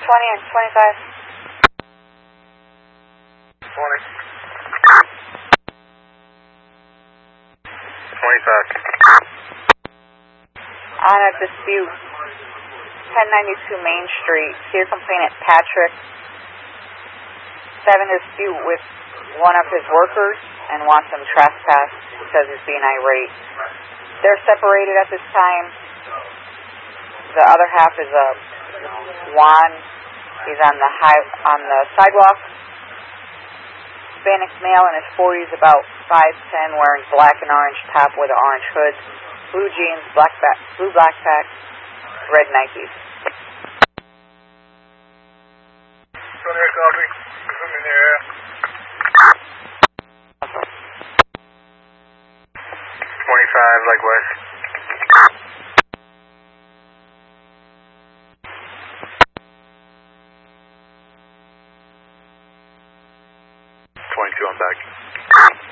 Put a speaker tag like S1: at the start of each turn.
S1: 20 and 25.
S2: 20. 25.
S1: On a dispute, 1092 Main Street, see a complainant Patrick. 7 dispute with one of his workers and wants him trespassed because he's being irate. They're separated at this time. The other half is Juan. He's on the sidewalk. Hispanic male in his 40s, about 5'10", wearing black and orange top with an orange hood, blue jeans, blue backpack, red Nikes.
S2: 28 copy. Zoom in the area. 25, likewise. 22, I'm back.